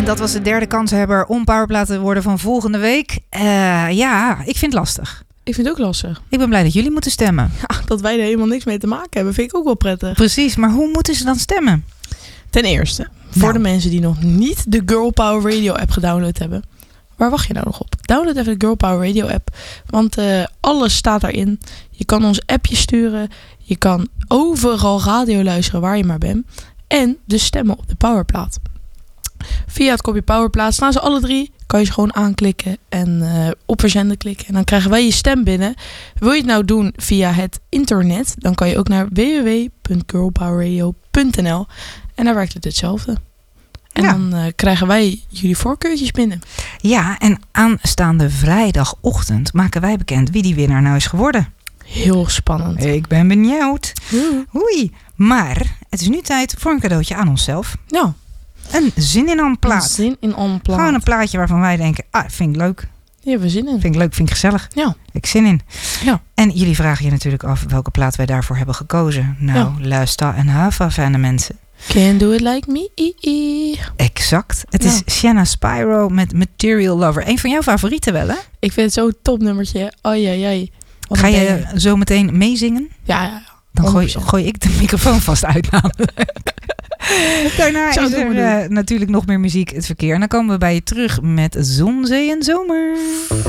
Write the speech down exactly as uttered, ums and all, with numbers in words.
En dat was de derde kanshebber om Powerplaat te worden van volgende week. Uh, ja, ik vind het lastig. Ik vind het ook lastig. Ik ben blij dat jullie moeten stemmen. Ja, dat wij er helemaal niks mee te maken hebben, vind ik ook wel prettig. Precies, maar hoe moeten ze dan stemmen? Ten eerste, voor nou. de mensen die nog niet de Girl Power Radio app gedownload hebben. Waar wacht je nou nog op? Download even de Girl Power Radio app. Want uh, alles staat daarin. Je kan ons appje sturen. Je kan overal radio luisteren waar je maar bent. En dus stemmen op de Powerplaat. Via het kopje Powerplaat staan ze alle drie. Kan je ze gewoon aanklikken en uh, op verzenden klikken. En dan krijgen wij je stem binnen. Wil je het nou doen via het internet? Dan kan je ook naar w w w punt girl power radio punt n l. En daar werkt het hetzelfde. En ja. dan uh, krijgen wij jullie voorkeurtjes binnen. Ja, en aanstaande vrijdagochtend maken wij bekend wie die winnaar nou is geworden. Heel spannend. Ik ben benieuwd. Oei. Oei. Maar het is nu tijd voor een cadeautje aan onszelf. Ja. Een zin in een plaat. Een zin in een plaat. Gewoon een plaatje waarvan wij denken, ah, vind ik leuk. Hier hebben we zin in. Vind ik leuk, vind ik gezellig. Ja. Ik zin in. Ja. En jullie vragen je natuurlijk af welke plaat wij daarvoor hebben gekozen. Nou, ja. Luister en Hava fijne mensen. Can do it like me. Exact. Het ja. is Shanna Spyro met Material Lover. Een van jouw favorieten wel, hè? Ik vind het zo'n topnummertje. Ai, ai, ai. Ga je zo meteen meezingen? Ja, ja, ja. Dan gooi, gooi ik de microfoon vast uit namelijk. Daarna is er uh, natuurlijk nog meer muziek, het verkeer. En dan komen we bij je terug met Zon, Zee en Zomer.